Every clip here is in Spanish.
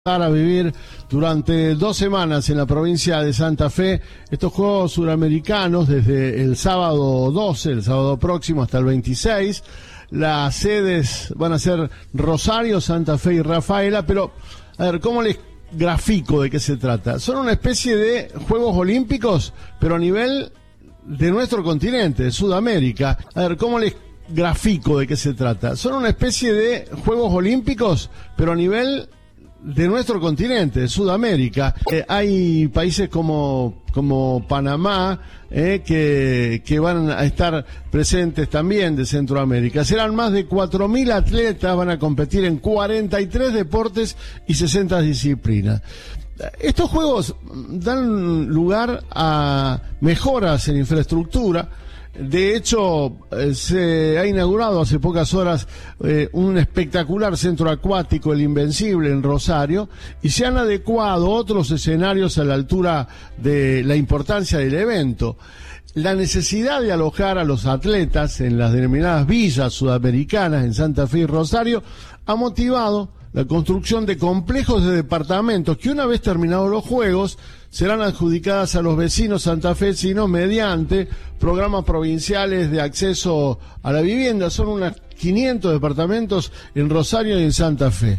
A vivir durante 2 semanas en la provincia de Santa Fe estos Juegos Suramericanos desde el sábado 12, el sábado próximo, hasta el 26. Las sedes van a ser Rosario, Santa Fe y Rafaela, pero a ver, ¿cómo les grafico de qué se trata? Son una especie de Juegos Olímpicos, pero a nivel de nuestro continente, de Sudamérica. A ver, ¿cómo les grafico de qué se trata? Son una especie de Juegos Olímpicos, pero a nivel de nuestro continente, de Sudamérica. Hay países como Panamá que van a estar presentes también de Centroamérica. Serán más de 4.000 atletas, van a competir en 43 deportes y 60 disciplinas. Estos juegos dan lugar a mejoras en infraestructura. De hecho, se ha inaugurado hace pocas horas un espectacular centro acuático, el Invencible, en Rosario, y se han adecuado otros escenarios a la altura de la importancia del evento. La necesidad de alojar a los atletas en las denominadas villas sudamericanas en Santa Fe y Rosario ha motivado la construcción de complejos de departamentos que, una vez terminados los Juegos, serán adjudicadas a los vecinos santafesinos mediante programas provinciales de acceso a la vivienda. Son unas 500 departamentos en Rosario y en Santa Fe.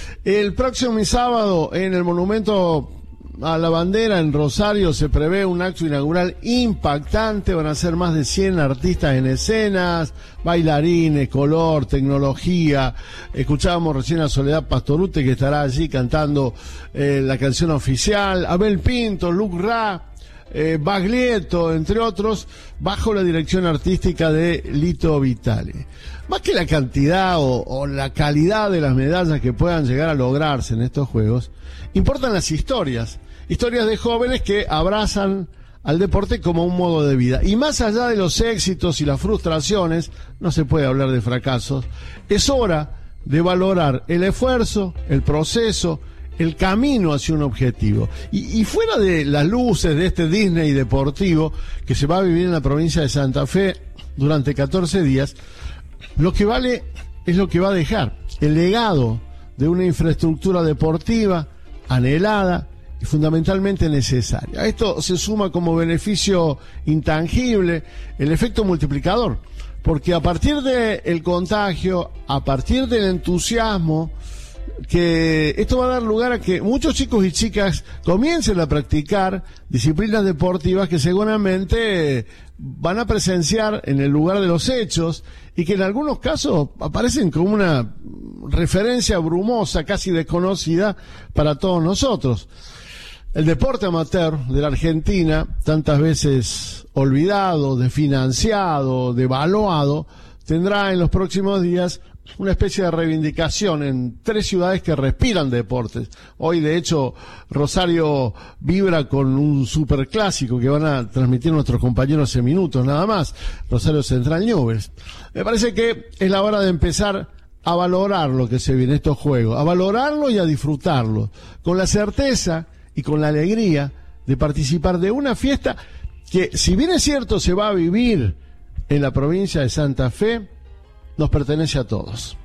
El próximo sábado, en el Monumento a la Bandera en Rosario, se prevé un acto inaugural impactante. Van a ser más de 100 artistas en escenas, bailarines, color, tecnología. Escuchábamos recién a Soledad Pastorute, que estará allí cantando la canción oficial, Abel Pinto, Luc Ra, Baglietto, entre otros, bajo la dirección artística de Lito Vitale. Más que la cantidad o la calidad de las medallas que puedan llegar a lograrse en estos Juegos, importan las historias de jóvenes que abrazan al deporte como un modo de vida. Y más allá de los éxitos y las frustraciones, no se puede hablar de fracasos. Es hora de valorar el esfuerzo, el proceso, el camino hacia un objetivo. Y fuera de las luces de este Disney deportivo que se va a vivir en la provincia de Santa Fe durante 14 días, lo que vale es lo que va a dejar, el legado de una infraestructura deportiva anhelada y fundamentalmente necesaria. A esto se suma como beneficio intangible el efecto multiplicador, porque a partir del contagio, a partir del entusiasmo, que esto va a dar lugar a que muchos chicos y chicas comiencen a practicar disciplinas deportivas que seguramente van a presenciar en el lugar de los hechos y que en algunos casos aparecen como una referencia brumosa, casi desconocida para todos nosotros. El deporte amateur de la Argentina, tantas veces olvidado, desfinanciado, devaluado, tendrá en los próximos días una especie de reivindicación en 3 ciudades que respiran deportes. Hoy, de hecho, Rosario vibra con un superclásico que van a transmitir nuestros compañeros en minutos nada más, Rosario Central Newell's. Me parece que es la hora de empezar a valorar lo que se viene, estos Juegos, a valorarlo y a disfrutarlo, con la certeza y con la alegría de participar de una fiesta que, si bien es cierto, se va a vivir en la provincia de Santa Fe, nos pertenece a todos.